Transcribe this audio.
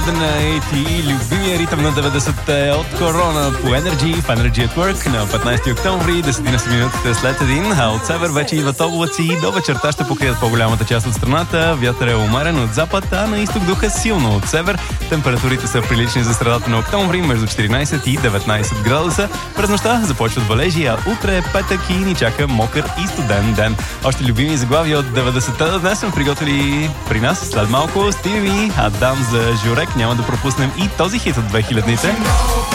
И любимия ритъм на 90-те от Корона по Energy в Energy at Work на 15 октомври, 10 минутите след 1, а от север вече идват облаци и до вечерта ще покрият по-голямата част от страната. Вятър е умерен от запад, а на изток духа силно от север. Температурите са прилични за средата на октомври, между 14 и 19 градуса. През нощта започват валежи, а утре е петък и ни чака мокър и студен ден. Още любими заглавия от 90-те днес сме приготвили при нас след малко Стиви, Адам за Журек. Няма да пропуснем и този хит от 2000-те.